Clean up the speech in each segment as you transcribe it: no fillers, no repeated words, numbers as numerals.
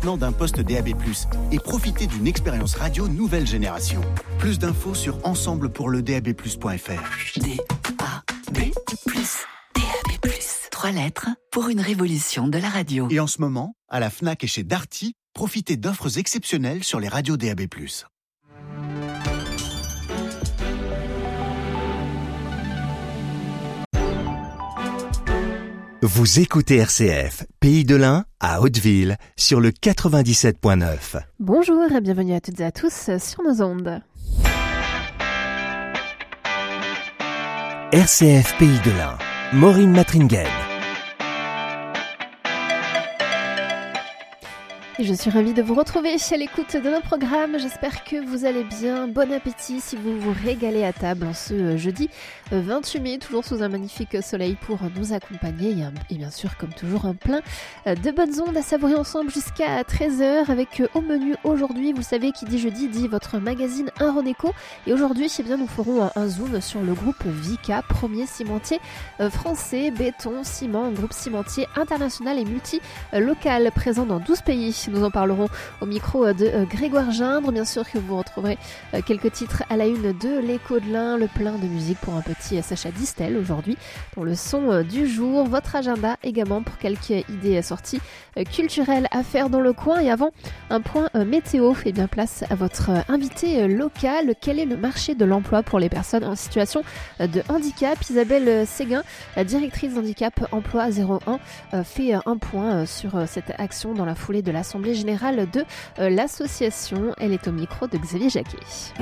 maintenant d'un poste DAB+, et profitez d'une expérience radio nouvelle génération. Plus d'infos sur ensemblepourledab+.fr. DAB+, DAB+. 3 lettres pour une révolution de la radio. Et en ce moment, à la Fnac et chez Darty, profitez d'offres exceptionnelles sur les radios DAB+. Vous écoutez RCF, Pays de l'Ain, à Hauteville, sur le 97.9. Bonjour et bienvenue à toutes et à tous sur nos ondes. RCF Pays de l'Ain, Maureen Matringen. Et je suis ravie de vous retrouver à l'écoute de nos programmes. J'espère que vous allez bien. Bon appétit si vous vous régalez à table en ce jeudi 28 mai, toujours sous un magnifique soleil pour nous accompagner. Et bien sûr, comme toujours, un plein de bonnes ondes à savourer ensemble jusqu'à 13h avec au menu aujourd'hui, vous savez, qui dit jeudi dit votre magazine Un Renéco. Et aujourd'hui, eh bien, nous ferons un zoom sur le groupe Vicat, premier cimentier français, béton, ciment, groupe cimentier international et multi-local présent dans 12 pays. Nous en parlerons au micro de Grégoire Gindre. Bien sûr que vous retrouverez quelques titres à la une de l'Écho de l'Ain, le plein de musique pour un petit Sacha Distel aujourd'hui dans le son du jour. Votre agenda également pour quelques idées sorties culturelles à faire dans le coin. Et avant un point météo, et bien place à votre invité local. Quel est le marché de l'emploi pour les personnes en situation de handicap? Isabelle Séguin, directrice d'handicap Emploi 01, fait un point sur cette action dans la foulée de l'Assemblée générale de l'association. Elle est au micro de Xavier Jacquet.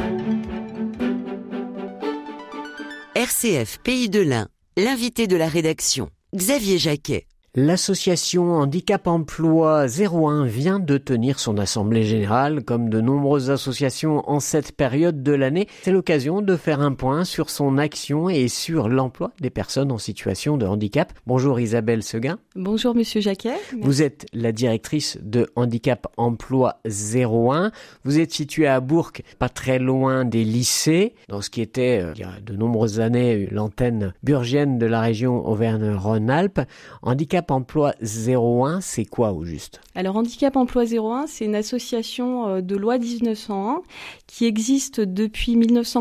RCF Pays de l'Ain, l'invité de la rédaction, Xavier Jacquet. L'association Handicap Emploi 01 vient de tenir son assemblée générale. Comme de nombreuses associations en cette période de l'année, c'est l'occasion de faire un point sur son action et sur l'emploi des personnes en situation de handicap. Bonjour Isabelle Séguin. Bonjour Monsieur Jacquet. Vous êtes la directrice de Handicap Emploi 01. Vous êtes située à Bourg, pas très loin des lycées, dans ce qui était, il y a de nombreuses années, l'antenne burgienne de la région Auvergne-Rhône-Alpes. Handicap Emploi 01, c'est quoi au juste? Alors Handicap Emploi 01, c'est une association de loi 1901 qui existe depuis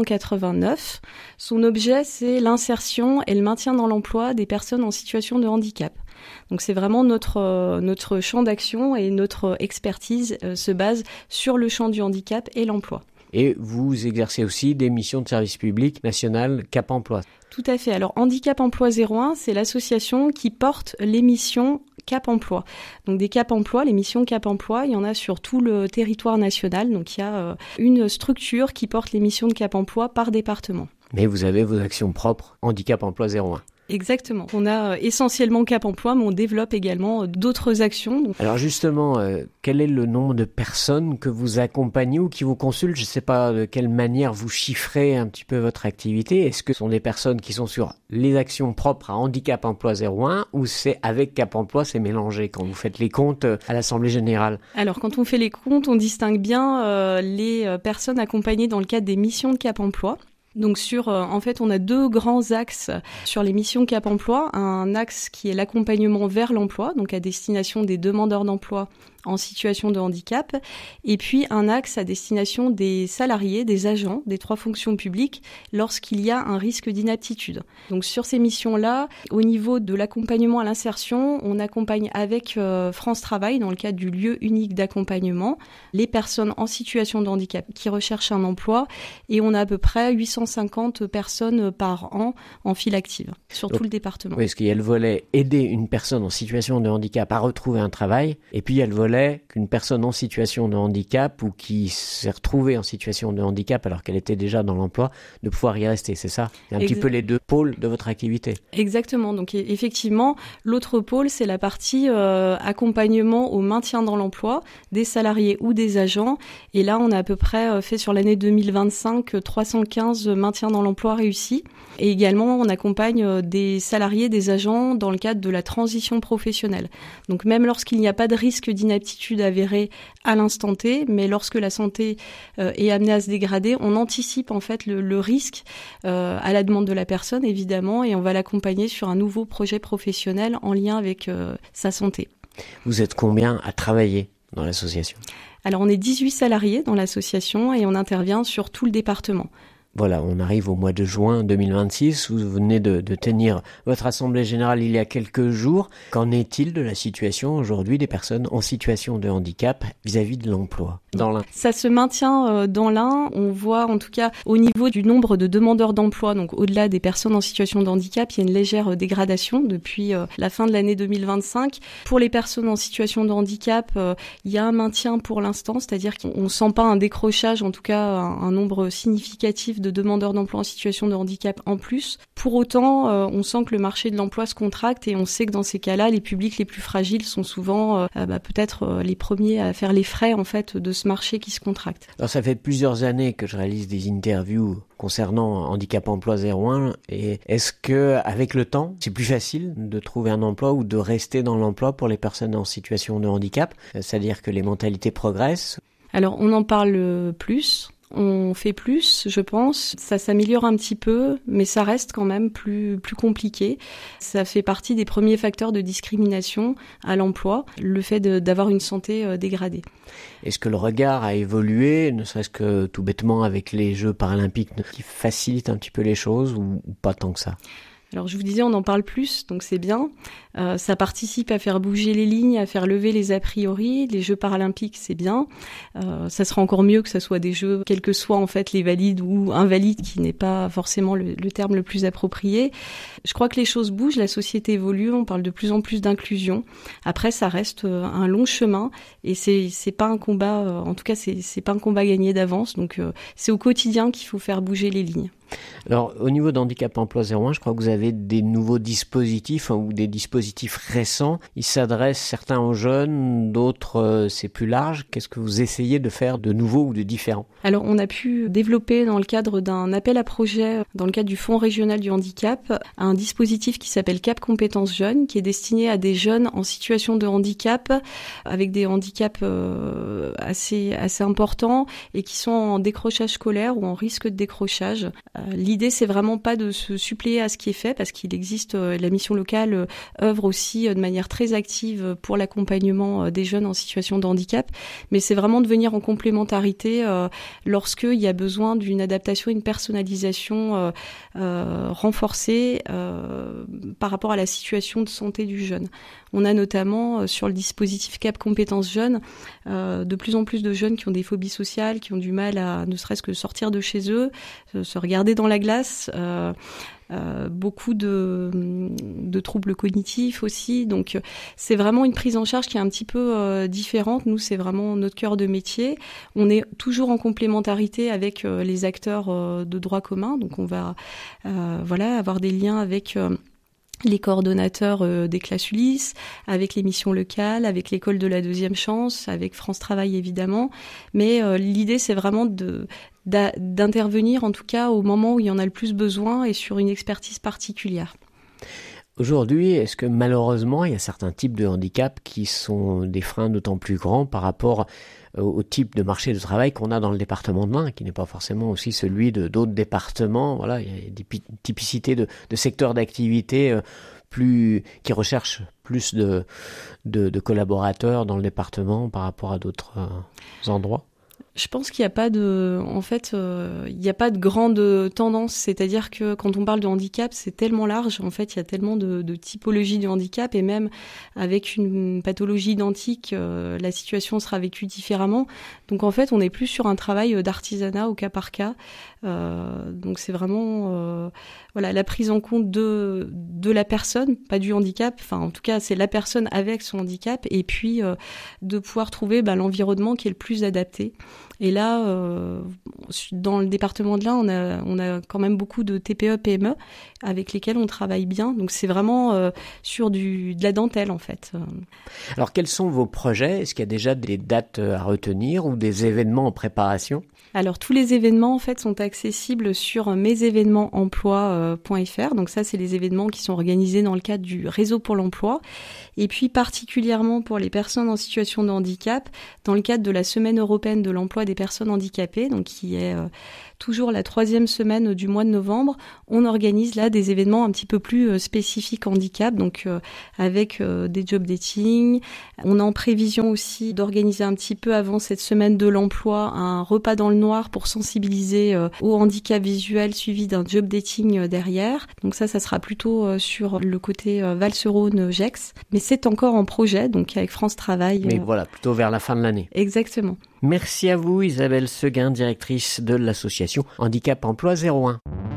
1989. Son objet, c'est l'insertion et le maintien dans l'emploi des personnes en situation de handicap. Donc c'est vraiment notre champ d'action, et notre expertise se base sur le champ du handicap et l'emploi. Et vous exercez aussi des missions de service public national Cap Emploi. Tout à fait. Alors Handicap Emploi 01, c'est l'association qui porte les missions Cap Emploi. Donc des Cap Emploi, les missions Cap Emploi, il y en a sur tout le territoire national. Donc il y a une structure qui porte les missions de Cap Emploi par département. Mais vous avez vos actions propres, Handicap Emploi 01. Exactement. On a essentiellement Cap Emploi, mais on développe également d'autres actions. Alors justement, quel est le nombre de personnes que vous accompagnez ou qui vous consultent? Je ne sais pas de quelle manière vous chiffrez un petit peu votre activité. Est-ce que ce sont des personnes qui sont sur les actions propres à Handicap Emploi 01 ou c'est avec Cap Emploi, c'est mélangé quand vous faites les comptes à l'Assemblée générale? Alors quand on fait les comptes, on distingue bien les personnes accompagnées dans le cadre des missions de Cap Emploi. Donc en fait, on a 2 grands axes sur les missions Cap Emploi. Un axe qui est l'accompagnement vers l'emploi, donc à destination des demandeurs d'emploi en situation de handicap, et puis un axe à destination des salariés, des agents, des 3 fonctions publiques lorsqu'il y a un risque d'inaptitude. Donc sur ces missions-là, au niveau de l'accompagnement à l'insertion, on accompagne avec France Travail, dans le cadre du lieu unique d'accompagnement, les personnes en situation de handicap qui recherchent un emploi, et on a à peu près 850 personnes par an en file active sur tout le département. Oui, parce qu'il y a le volet aider une personne en situation de handicap à retrouver un travail, et puis il y a le volet qu'une personne en situation de handicap ou qui s'est retrouvée en situation de handicap alors qu'elle était déjà dans l'emploi, de pouvoir y rester, c'est ça? C'est un petit peu les 2 pôles de votre activité. Exactement. Donc effectivement, l'autre pôle, c'est la partie accompagnement au maintien dans l'emploi des salariés ou des agents. Et là, on a à peu près fait sur l'année 2025 315 maintiens dans l'emploi réussis. Et également, on accompagne des salariés, des agents dans le cadre de la transition professionnelle. Donc même lorsqu'il n'y a pas de risque d'inaptitude avérée à l'instant T, mais lorsque la santé est amenée à se dégrader, on anticipe en fait le risque à la demande de la personne évidemment, et on va l'accompagner sur un nouveau projet professionnel en lien avec sa santé. Vous êtes combien à travailler dans l'association? Alors on est 18 salariés dans l'association et on intervient sur tout le département. Voilà, on arrive au mois de juin 2026. Vous venez de tenir votre assemblée générale il y a quelques jours. Qu'en est-il de la situation aujourd'hui des personnes en situation de handicap vis-à-vis de l'emploi dans l'Ain? Ça se maintient dans l'Ain. On voit en tout cas au niveau du nombre de demandeurs d'emploi, donc au-delà des personnes en situation de handicap, il y a une légère dégradation depuis la fin de l'année 2025. Pour les personnes en situation de handicap, il y a un maintien pour l'instant, c'est-à-dire qu'on ne sent pas un décrochage, en tout cas un nombre significatif de demandeurs d'emploi en situation de handicap en plus. Pour autant, on sent que le marché de l'emploi se contracte et on sait que dans ces cas-là, les publics les plus fragiles sont souvent peut-être les premiers à faire les frais en fait de ce marché qui se contracte. Alors ça fait plusieurs années que je réalise des interviews concernant Handicap Emploi 01 et est-ce que avec le temps, c'est plus facile de trouver un emploi ou de rester dans l'emploi pour les personnes en situation de handicap? C'est-à-dire que les mentalités progressent? Alors on en parle plus. On fait plus, je pense. Ça s'améliore un petit peu, mais ça reste quand même plus compliqué. Ça fait partie des premiers facteurs de discrimination à l'emploi, le fait d'avoir une santé dégradée. Est-ce que le regard a évolué, ne serait-ce que tout bêtement avec les Jeux paralympiques qui facilitent un petit peu les choses ou pas tant que ça? Alors je vous disais, on en parle plus, donc c'est bien. Ça participe à faire bouger les lignes, à faire lever les a priori. Les Jeux paralympiques, c'est bien. Ça sera encore mieux que ça soit des Jeux, quels que soient en fait les valides ou invalides, qui n'est pas forcément le terme le plus approprié. Je crois que les choses bougent, la société évolue, on parle de plus en plus d'inclusion. Après, ça reste un long chemin et c'est pas un combat, en tout cas c'est pas un combat gagné d'avance. Donc c'est au quotidien qu'il faut faire bouger les lignes. Alors, au niveau d'Handicap Emploi 01, je crois que vous avez des nouveaux dispositifs ou des dispositifs récents. Ils s'adressent certains aux jeunes, d'autres c'est plus large. Qu'est-ce que vous essayez de faire de nouveau ou de différent? Alors, on a pu développer dans le cadre d'un appel à projet, dans le cadre du Fonds régional du handicap, un dispositif qui s'appelle Cap Compétences Jeunes, qui est destiné à des jeunes en situation de handicap, avec des handicaps assez importants et qui sont en décrochage scolaire ou en risque de décrochage. L'idée, c'est vraiment pas de se suppléer à ce qui est fait, parce qu'il existe, la mission locale œuvre aussi de manière très active pour l'accompagnement des jeunes en situation de handicap, mais c'est vraiment de venir en complémentarité lorsqu'il y a besoin d'une adaptation, une personnalisation renforcée par rapport à la situation de santé du jeune. On a notamment sur le dispositif Cap Compétences Jeunes de plus en plus de jeunes qui ont des phobies sociales, qui ont du mal à ne serait-ce que sortir de chez eux, se regarder dans la glace, beaucoup de troubles cognitifs aussi. Donc c'est vraiment une prise en charge qui est un petit peu différente. Nous, c'est vraiment notre cœur de métier. On est toujours en complémentarité avec les acteurs de droit commun. Donc on va avoir des liens avec les coordonnateurs des classes Ulysse, avec les missions locales, avec l'école de la deuxième chance, avec France Travail évidemment. Mais l'idée, c'est vraiment d'intervenir en tout cas au moment où il y en a le plus besoin et sur une expertise particulière. Aujourd'hui, est-ce que malheureusement, il y a certains types de handicaps qui sont des freins d'autant plus grands par rapport au type de marché de travail qu'on a dans le département de l'Ain, qui n'est pas forcément aussi celui d'autres départements? Voilà, il y a des typicités de secteurs d'activité qui recherchent plus de collaborateurs dans le département par rapport à d'autres endroits. Je pense qu'il n'y a pas de grande tendance. C'est-à-dire que quand on parle de handicap, c'est tellement large. En fait, il y a tellement de typologies de handicap et même avec une pathologie identique, la situation sera vécue différemment. Donc en fait, on n'est plus sur un travail d'artisanat au cas par cas. Donc c'est vraiment la prise en compte de la personne, pas du handicap. Enfin, en tout cas, c'est la personne avec son handicap et puis de pouvoir trouver l'environnement qui est le plus adapté. Et là, dans le département de l'Ain, on a quand même beaucoup de TPE, PME avec lesquels on travaille bien. Donc c'est vraiment sur de la dentelle en fait. Alors quels sont vos projets? Est-ce qu'il y a déjà des dates à retenir ou des événements en préparation? Alors tous les événements en fait sont accessibles sur mesévénementsemploi.fr. Donc ça, c'est les événements qui sont organisés dans le cadre du réseau pour l'emploi. Et puis particulièrement pour les personnes en situation de handicap, dans le cadre de la Semaine européenne de l'emploi emploi des personnes handicapées, donc qui est toujours la 3e semaine du mois de novembre. On organise là des événements un petit peu plus spécifiques handicap, donc avec des job dating. On est en prévision aussi d'organiser un petit peu avant cette semaine de l'emploi un repas dans le noir pour sensibiliser au handicap visuel suivi d'un job dating derrière. Donc ça sera plutôt sur le côté Val-sur-Rhône-Gex. Mais c'est encore en projet, donc avec France Travail. Mais voilà, plutôt vers la fin de l'année. Exactement. Merci à vous Isabelle Seguin, directrice de l'association Handicap Emploi 01.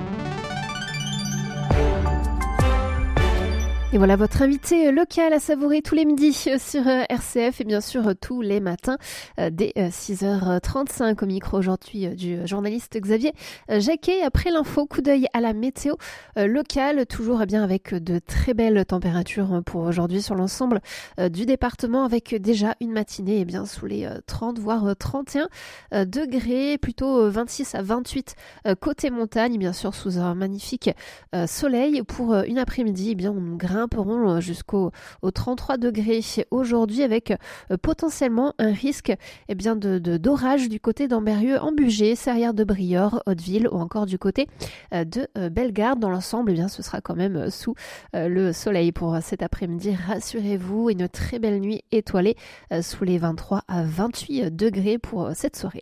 Et voilà votre invité local à savourer tous les midis sur RCF et bien sûr tous les matins dès 6h35 au micro aujourd'hui du journaliste Xavier Jacquet. Après l'info, coup d'œil à la météo locale, toujours bien avec de très belles températures pour aujourd'hui sur l'ensemble du département, avec déjà une matinée et bien sous les 30 voire 31 degrés, plutôt 26 à 28 côté montagne, bien sûr sous un magnifique soleil. Pour une après-midi, eh bien on grimperont jusqu'aux 33 degrés aujourd'hui, avec potentiellement un risque d'orage du côté d'Ambérieu, en Bugey, Serrières de Briord, Hauteville ou encore du côté de Bellegarde. Dans l'ensemble, eh bien, ce sera quand même sous le soleil pour cet après-midi. Rassurez-vous, une très belle nuit étoilée sous les 23 à 28 degrés pour cette soirée.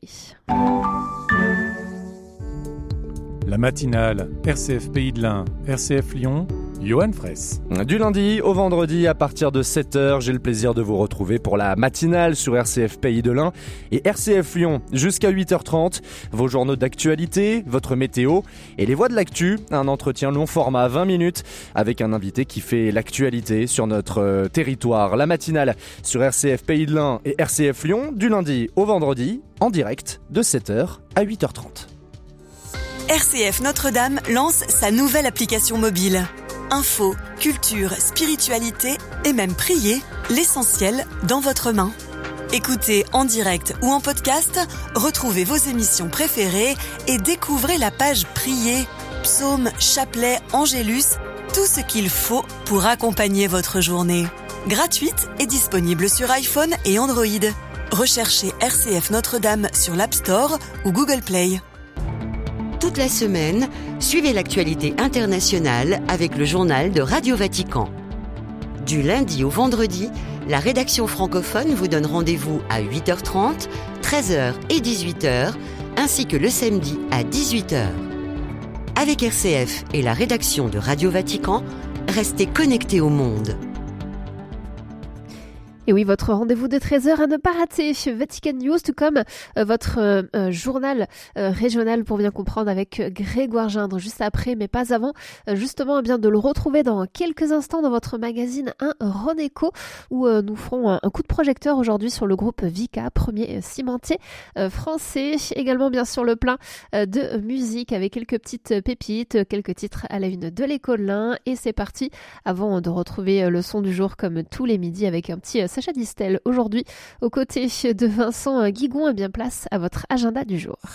La matinale RCF Pays de l'Ain, RCF Lyon, Johan Fraisse. Du lundi au vendredi à partir de 7h, j'ai le plaisir de vous retrouver pour la matinale sur RCF Pays de l'Ain et RCF Lyon jusqu'à 8h30. Vos journaux d'actualité, votre météo et les voix de l'actu. Un entretien long format 20 minutes avec un invité qui fait l'actualité sur notre territoire. La matinale sur RCF Pays de l'Ain et RCF Lyon du lundi au vendredi en direct de 7h à 8h30. RCF Notre-Dame lance sa nouvelle application mobile. Info, culture, spiritualité et même prier, l'essentiel dans votre main. Écoutez en direct ou en podcast, retrouvez vos émissions préférées et découvrez la page Prier, psaumes, chapelets, angélus, tout ce qu'il faut pour accompagner votre journée. Gratuite et disponible sur iPhone et Android. Recherchez RCF Notre-Dame sur l'App Store ou Google Play. Toute la semaine, suivez l'actualité internationale avec le journal de Radio Vatican. Du lundi au vendredi, la rédaction francophone vous donne rendez-vous à 8h30, 13h et 18h, ainsi que le samedi à 18h. Avec RCF et la rédaction de Radio Vatican, restez connectés au monde. Et oui, votre rendez-vous de 13h à ne pas rater, Vatican News, tout comme votre journal régional pour bien comprendre avec Grégoire Gindre juste après, mais pas avant, justement bien de le retrouver dans quelques instants dans votre magazine Un Renéco, où nous ferons un coup de projecteur aujourd'hui sur le groupe Vicat, premier cimentier français, également bien sûr le plein de musique avec quelques petites pépites, quelques titres à la une de l'Écho de l'Ain, et c'est parti avant de retrouver le son du jour comme tous les midis avec un petit Sacha Distel aujourd'hui aux côtés de Vincent Guigon. Et bien place à votre agenda du jour.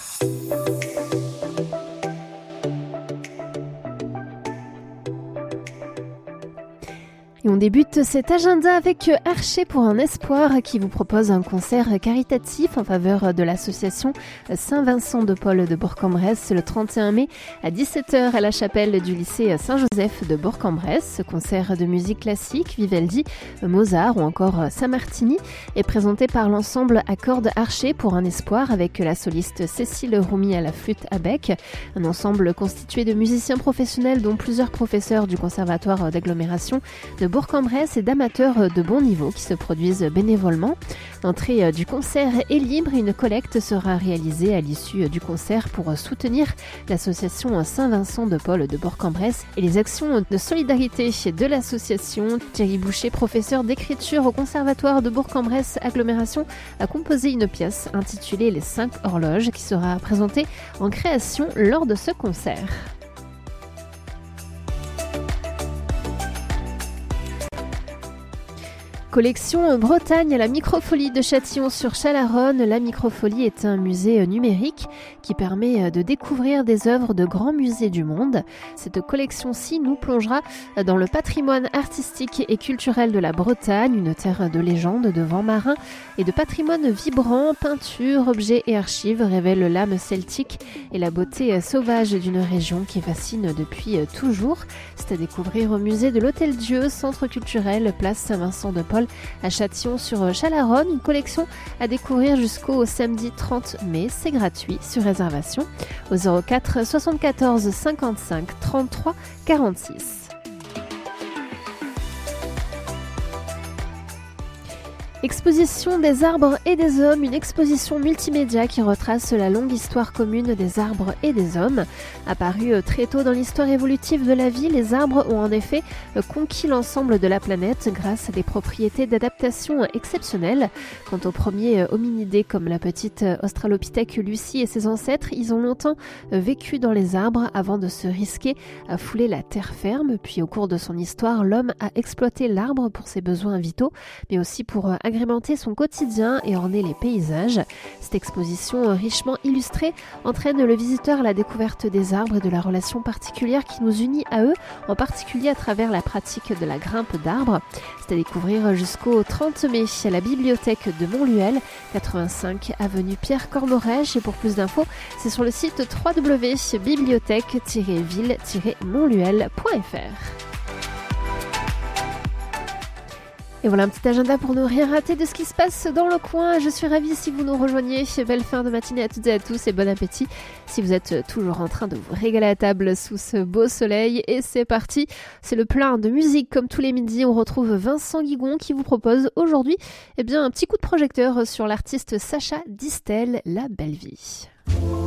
Et on débute cet agenda avec Archer pour un espoir qui vous propose un concert caritatif en faveur de l'association Saint-Vincent de Paul de Bourg-en-Bresse le 31 mai à 17h à la chapelle du lycée Saint-Joseph de Bourg-en-Bresse. Ce concert de musique classique, Vivaldi, Mozart ou encore Sammartini est présenté par l'ensemble à cordes Archer pour un espoir avec la soliste Cécile Roumy à la flûte à bec. Un ensemble constitué de musiciens professionnels dont plusieurs professeurs du conservatoire d'agglomération de Bourg-en-Bresse et d'amateurs de bon niveau qui se produisent bénévolement. L'entrée du concert est libre et une collecte sera réalisée à l'issue du concert pour soutenir l'association Saint-Vincent de Paul de Bourg-en-Bresse et les actions de solidarité de l'association. Thierry Boucher, professeur d'écriture au conservatoire de Bourg-en-Bresse agglomération, a composé une pièce intitulée Les 5 horloges qui sera présentée en création lors de ce concert. Collection Bretagne à la Microfolie de Châtillon-sur-Chalaronne. La Microfolie est un musée numérique qui permet de découvrir des œuvres de grands musées du monde. Cette collection-ci nous plongera dans le patrimoine artistique et culturel de la Bretagne, une terre de légende, de vents marins et de patrimoine vibrant. Peintures, objets et archives révèlent l'âme celtique et la beauté sauvage d'une région qui fascine depuis toujours. C'est à découvrir au musée de l'Hôtel-Dieu, centre culturel, place Saint-Vincent-de-Paul à Châtillon-sur-Chalaronne. Une collection à découvrir jusqu'au samedi 30 mai. C'est gratuit sur réservation au 04 74 55 33 46. Exposition des arbres et des hommes, une exposition multimédia qui retrace la longue histoire commune des arbres et des hommes. Apparus très tôt dans l'histoire évolutive de la vie, les arbres ont en effet conquis l'ensemble de la planète grâce à des propriétés d'adaptation exceptionnelles. Quant aux premiers hominidés comme la petite Australopithèque Lucie et ses ancêtres, ils ont longtemps vécu dans les arbres avant de se risquer à fouler la terre ferme. Puis au cours de son histoire, l'homme a exploité l'arbre pour ses besoins vitaux, mais aussi pour agrémenter son quotidien et orner les paysages. Cette exposition richement illustrée entraîne le visiteur à la découverte des arbres et de la relation particulière qui nous unit à eux, en particulier à travers la pratique de la grimpe d'arbres. C'est à découvrir jusqu'au 30 mai à la bibliothèque de Montluel, 85 avenue Pierre Cormorèche. Et pour plus d'infos, c'est sur le site www.bibliothèque-ville-montluel.fr. Et voilà un petit agenda pour ne rien rater de ce qui se passe dans le coin. Je suis ravie si vous nous rejoignez. Belle fin de matinée à toutes et à tous et bon appétit si vous êtes toujours en train de vous régaler à table sous ce beau soleil. Et c'est parti, c'est le plein de musique comme tous les midis. On retrouve Vincent Guigon qui vous propose aujourd'hui un petit coup de projecteur sur l'artiste Sacha Distel, La Belle Vie.